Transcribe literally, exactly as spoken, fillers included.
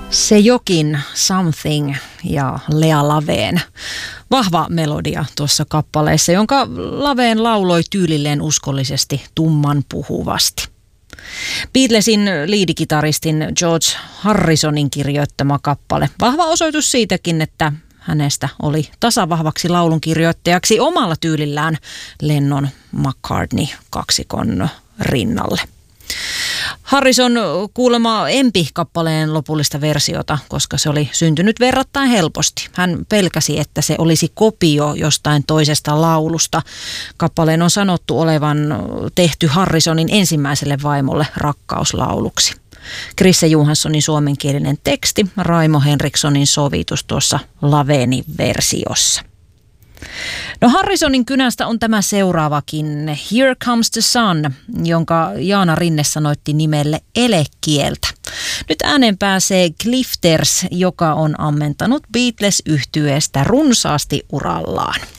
Se jokin, Something ja Lea Laveen. Vahva melodia tuossa kappaleessa, jonka Laveen lauloi tyylilleen uskollisesti tumman puhuvasti. Beatlesin liidikitaristin George Harrisonin kirjoittama kappale. Vahva osoitus siitäkin, että hänestä oli tasavahvaksi laulunkirjoittajaksi omalla tyylillään Lennon-McCartney-kaksikon rinnalle. Harrison kuulemma empi kappaleen lopullista versiota, koska se oli syntynyt verrattain helposti. Hän pelkäsi, että se olisi kopio jostain toisesta laulusta. Kappaleen on sanottu olevan tehty Harrisonin ensimmäiselle vaimolle rakkauslauluksi. Chrisse Johanssonin suomenkielinen teksti, Raimo Henrikssonin sovitus tuossa Laveenin versiossa. No Harrisonin kynästä on tämä seuraavakin, Here Comes the Sun, jonka Jaana Rinne sanoitti nimelle Elekieltä. Nyt ääneen pääsee Clifters, joka on ammentanut Beatles-yhtyeestä runsaasti urallaan.